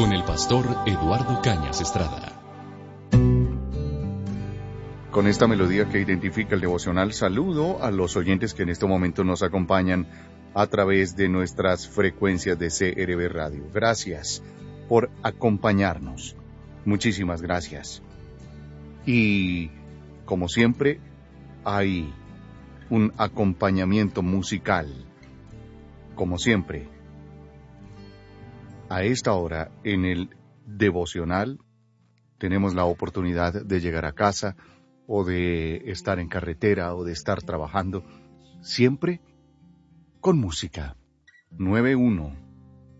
con el pastor Eduardo Cañas Estrada. Con esta melodía que identifica el devocional, saludo a los oyentes que en este momento nos acompañan a través de nuestras frecuencias de CRB Radio. Gracias por acompañarnos. Muchísimas gracias. Y, como siempre, hay un acompañamiento musical. Como siempre, a esta hora en el devocional tenemos la oportunidad de llegar a casa o de estar en carretera o de estar trabajando, siempre con música. 91